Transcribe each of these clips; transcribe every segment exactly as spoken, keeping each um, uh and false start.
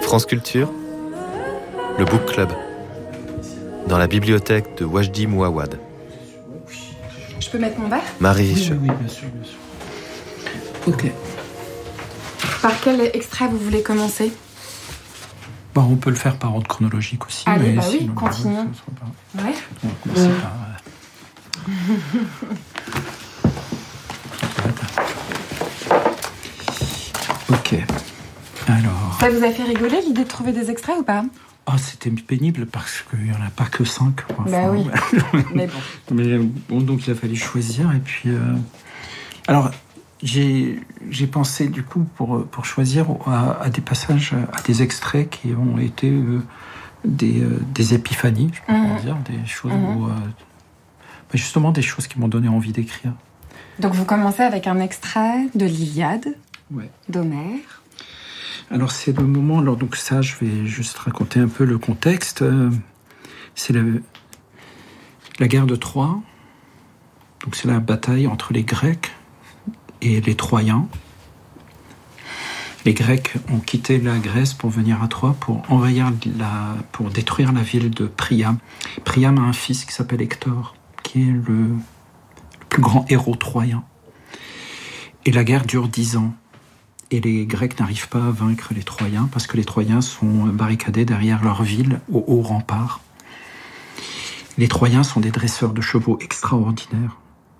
France Culture, le Book Club, dans la bibliothèque de Wajdi Mouawad. Je peux mettre mon verre ? Marie Oui, Riche. oui, oui, bien sûr, bien sûr. Ok. Par quel extrait vous voulez commencer ? Bon, on peut le faire par ordre chronologique aussi. Allez, mais bah oui, sinon, continuons. ça sera pas- Ouais. On va commencer par... euh, Ok. Alors... Ça vous a fait rigoler l'idée de trouver des extraits ou pas ? Ah, c'était pénible parce qu'il n'y en a pas que cinq. Quoi. Bah oui. ouais. Mais bon. Mais bon, donc il a fallu choisir. Et puis... euh, Alors... J'ai, j'ai pensé du coup pour, pour choisir à, à des passages, à des extraits qui ont été euh, des, euh, des épiphanies, je peux Mmh. pas dire, des choses Mmh. où, euh, bah, justement des choses qui m'ont donné envie d'écrire. Donc vous commencez avec un extrait de l'Iliade, Ouais. d'Homère. Alors c'est le moment, alors donc ça je vais juste raconter un peu le contexte. Euh, C'est la, la guerre de Troie, donc c'est la bataille entre les Grecs et les Troyens. Les Grecs ont quitté la Grèce pour venir à Troie pour envahir la, pour détruire la ville de Priam. Priam a un fils qui s'appelle Hector, qui est le, le plus grand héros troyen. Et la guerre dure dix ans. Et les Grecs n'arrivent pas à vaincre les Troyens parce que les Troyens sont barricadés derrière leur ville au haut rempart. Les Troyens sont des dresseurs de chevaux extraordinaires.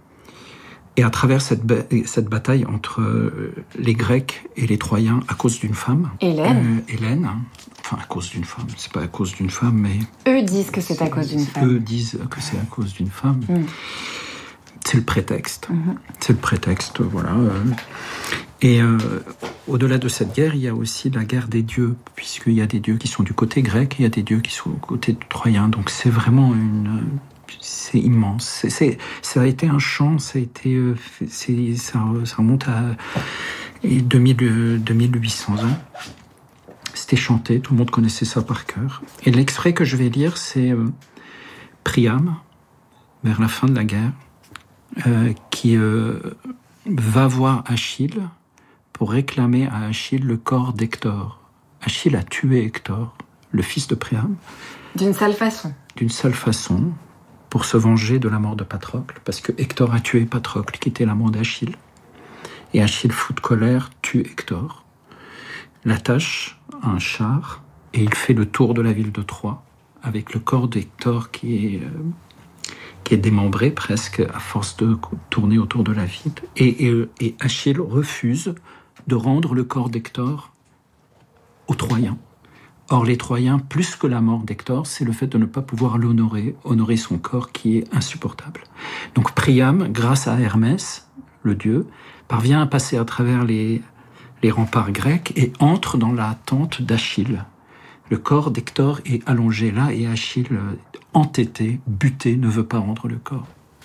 Et à travers cette, ba- cette bataille entre euh, les Grecs et les Troyens, à cause d'une femme, Hélène. euh, Hélène, hein, enfin à cause d'une femme, c'est pas à cause d'une femme, mais Eux disent que c'est à cause d'une femme. eux disent que c'est à cause d'une femme. Mm. C'est le prétexte. Mhm. C'est le prétexte, voilà. euh. Et euh, au-delà de cette guerre, il y a aussi la guerre des dieux, puisqu'il y a des dieux qui sont du côté grec, et il y a des dieux qui sont du côté troyen. Donc c'est vraiment une... C'est immense. C'est, c'est, ça a été un chant, ça a été, euh, c'est, ça, ça remonte à deux mille, deux mille huit cents ans. C'était chanté, tout le monde connaissait ça par cœur. Et l'extrait que je vais lire, c'est euh, Priam, vers la fin de la guerre, euh, qui euh, va voir Achille pour réclamer à Achille le corps d'Hector. Achille a tué Hector, le fils de Priam, D'une sale façon. d'une seule façon, pour se venger de la mort de Patrocle, parce que Hector a tué Patrocle, qui était l'amant d'Achille. Et Achille, fou de colère, tue Hector, l'attache à un char, et il fait le tour de la ville de Troie, avec le corps d'Hector qui est, euh, qui est démembré presque, à force de tourner autour de la ville. Et, et, et Achille refuse de rendre le corps d'Hector aux Troyens. Or, les Troyens, plus que la mort d'Hector, c'est le fait de ne pas pouvoir l'honorer, honorer son corps qui est insupportable. Donc Priam, grâce à Hermès, le dieu, parvient à passer à travers les, les remparts grecs et entre dans la tente d'Achille. Le corps d'Hector est allongé là et Achille, entêté, buté, ne veut pas rendre le corps.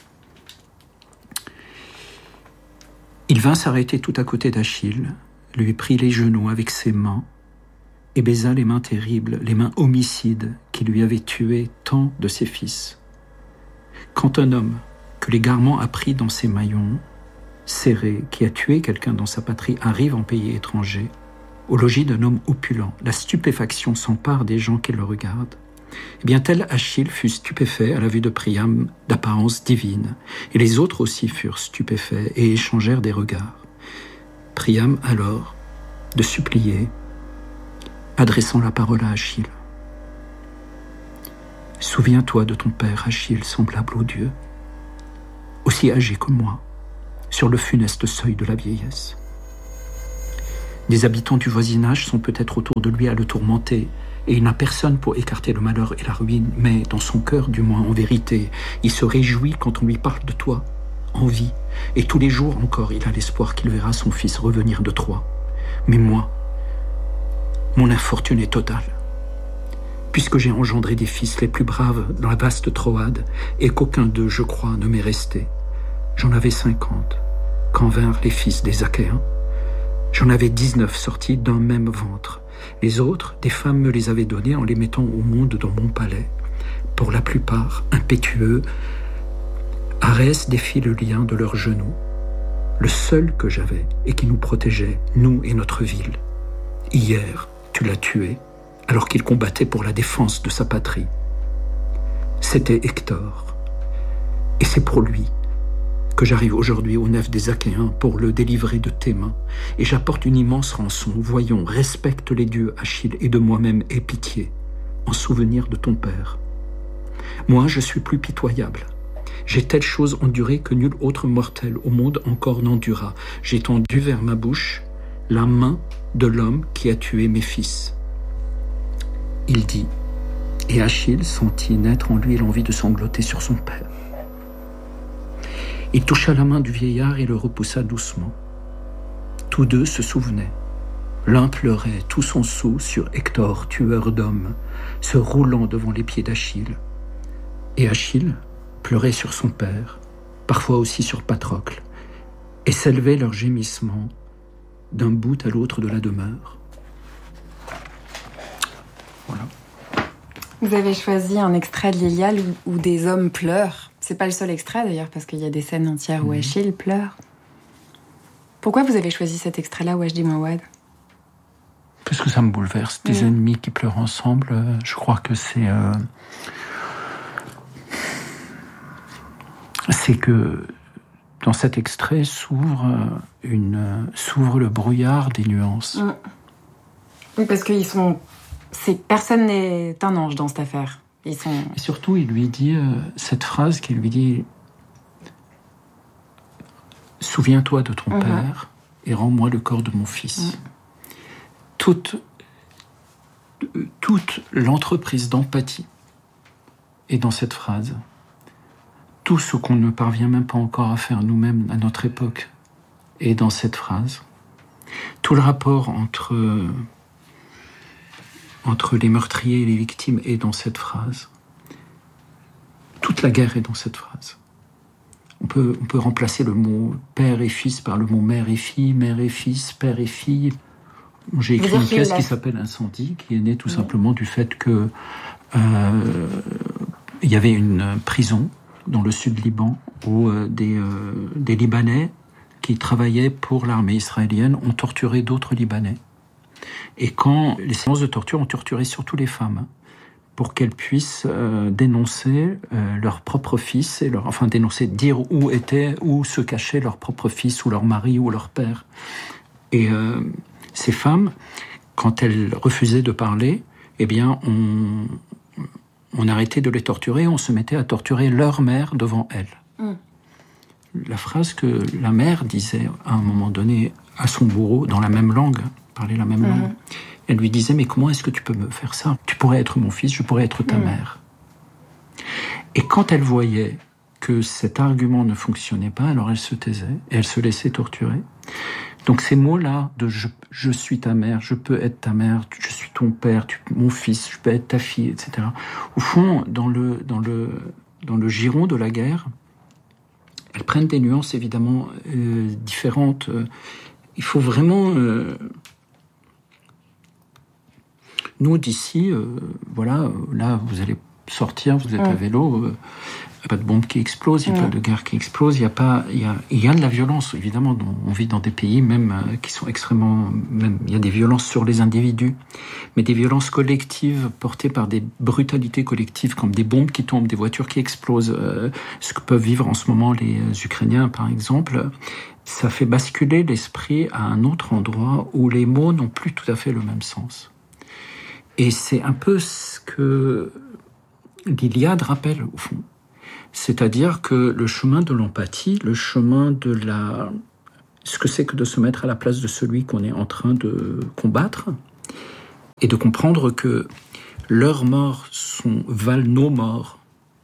Il vint s'arrêter tout à côté d'Achille, lui prit les genoux avec ses mains, et baisa les mains terribles, les mains homicides qui lui avaient tué tant de ses fils. Quand un homme que l'égarement a pris dans ses maillons, serré, qui a tué quelqu'un dans sa patrie, arrive en pays étranger, au logis d'un homme opulent, la stupéfaction s'empare des gens qui le regardent. Eh bien, tel Achille fut stupéfait à la vue de Priam d'apparence divine, et les autres aussi furent stupéfaits et échangèrent des regards. Priam alors, de supplier, adressant la parole à Achille. « Souviens-toi de ton père Achille, semblable aux dieux, aussi âgé que moi, sur le funeste seuil de la vieillesse. Des habitants du voisinage sont peut-être autour de lui à le tourmenter, et il n'a personne pour écarter le malheur et la ruine, mais dans son cœur, du moins en vérité, il se réjouit quand on lui parle de toi, en vie, et tous les jours encore il a l'espoir qu'il verra son fils revenir de Troie. Mais moi, mon infortune est totale, puisque j'ai engendré des fils les plus braves dans la vaste Troade, et qu'aucun d'eux, je crois, ne m'est resté. J'en avais cinquante, quand vinrent les fils des Achéens. J'en avais dix-neuf sortis d'un même ventre. Les autres, des femmes me les avaient donnés en les mettant au monde dans mon palais. Pour la plupart, impétueux, Arès défit le lien de leurs genoux, le seul que j'avais et qui nous protégeait, nous et notre ville. Hier, tu l'as tué, alors qu'il combattait pour la défense de sa patrie. C'était Hector. Et c'est pour lui que j'arrive aujourd'hui au nef des Achéens pour le délivrer de tes mains. Et j'apporte une immense rançon. Voyons, respecte les dieux, Achille, et de moi-même aie pitié, en souvenir de ton père. Moi, je suis plus pitoyable. J'ai telle chose endurée que nul autre mortel au monde encore n'endura. J'ai tendu vers ma bouche la main de l'homme qui a tué mes fils. Il dit, et Achille sentit naître en lui l'envie de sangloter sur son père. Il toucha la main du vieillard et le repoussa doucement. Tous deux se souvenaient. L'un pleurait tout son soûl sur Hector, tueur d'hommes, se roulant devant les pieds d'Achille. Et Achille pleurait sur son père, parfois aussi sur Patrocle, et s'élevaient leurs gémissements d'un bout à l'autre de la demeure. Voilà. Vous avez choisi un extrait de l'Iliade où, où des hommes pleurent. C'est pas le seul extrait d'ailleurs, parce qu'il y a des scènes entières où mmh. Achille pleure. Pourquoi vous avez choisi cet extrait-là, Wajdi Mouawad ? Parce que ça me bouleverse. Des mmh. ennemis qui pleurent ensemble, euh, je crois que c'est... Euh, c'est que dans cet extrait s'ouvre, une, euh, s'ouvre le brouillard des nuances. Mmh. Oui, parce qu'ils sont... C'est... Personne n'est un ange dans cette affaire. Ils sont... Et surtout, il lui dit euh, cette phrase qui lui dit « Souviens-toi de ton mmh. père et rends-moi le corps de mon fils. Mmh. » Toute, toute l'entreprise d'empathie est dans cette phrase. Tout ce qu'on ne parvient même pas encore à faire nous-mêmes à notre époque est dans cette phrase. Tout le rapport entre... entre les meurtriers et les victimes est dans cette phrase. Toute la guerre est dans cette phrase. On peut, on peut remplacer le mot père et fils par le mot mère et fille, mère et fils, père et fille. J'ai écrit une pièce qui s'appelle Incendie, qui est née tout oui. simplement du fait que euh, il y avait une prison dans le sud Liban où euh, des, euh, des Libanais qui travaillaient pour l'armée israélienne ont torturé d'autres Libanais. Et quand les séances de torture ont torturé surtout les femmes, pour qu'elles puissent euh, dénoncer euh, leur propre fils, et leur, enfin dénoncer, dire où était, où se cachait leur propre fils, ou leur mari, ou leur père. Et euh, ces femmes, quand elles refusaient de parler, eh bien, on, on arrêtait de les torturer, on se mettait à torturer leur mère devant elles. Mm. La phrase que la mère disait à un moment donné à son bourreau, dans la même langue, parlait la même mmh. langue. Elle lui disait, mais comment est-ce que tu peux me faire ça ? Tu pourrais être mon fils, je pourrais être ta mmh. mère. Et quand elle voyait que cet argument ne fonctionnait pas, alors elle se taisait et elle se laissait torturer. Donc ces mots-là de je, je suis ta mère, je peux être ta mère, je suis ton père, tu, mon fils, je peux être ta fille, et cetera. Au fond, dans le, dans le, dans le giron de la guerre, elles prennent des nuances évidemment euh, différentes. Il faut vraiment... Euh, Nous, d'ici, euh, voilà, là, vous allez sortir, vous êtes mmh. à vélo, il euh, n'y a pas de bombe qui explose, il n'y a mmh. pas de guerre qui explose, il y a pas, il y a, il y a de la violence, évidemment. On vit dans des pays même euh, qui sont extrêmement, même, il y a des violences sur les individus, mais des violences collectives portées par des brutalités collectives, comme des bombes qui tombent, des voitures qui explosent, euh, ce que peuvent vivre en ce moment les Ukrainiens, par exemple. Ça fait basculer l'esprit à un autre endroit où les mots n'ont plus tout à fait le même sens. Et c'est un peu ce que l'Iliade rappelle, au fond. C'est-à-dire que le chemin de l'empathie, le chemin de la... ce que c'est que de se mettre à la place de celui qu'on est en train de combattre, et de comprendre que leurs morts sont, valent nos morts.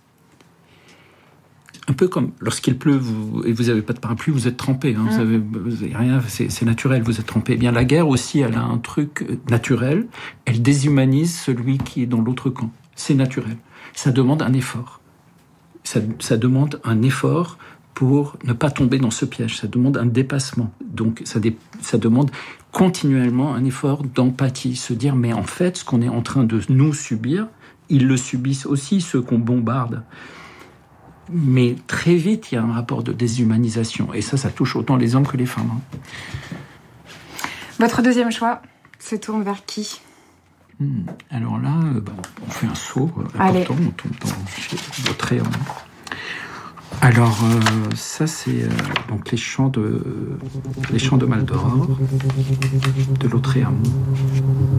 Un peu comme lorsqu'il pleut vous, et vous n'avez pas de parapluie, vous êtes trempé. Hein, mmh. Vous avez, vous avez rien, c'est, c'est naturel, vous êtes trempé. Eh bien, la guerre aussi, elle a un truc naturel. Elle déshumanise celui qui est dans l'autre camp. C'est naturel. Ça demande un effort. Ça, ça demande un effort pour ne pas tomber dans ce piège. Ça demande un dépassement. Donc, ça, dé, ça demande continuellement un effort d'empathie. Se dire, mais en fait, ce qu'on est en train de nous subir, ils le subissent aussi, ceux qu'on bombarde. Mais très vite, il y a un rapport de déshumanisation. Et ça, ça touche autant les hommes que les femmes. Votre deuxième choix se tourne vers qui ? Hmm. Alors là, euh, bah, on fait un saut euh, Allez. important, on tombe dans chez Lautréamont. Alors, euh, ça, c'est euh, donc les chants de, les chants de Maldoror, de Lautréamont.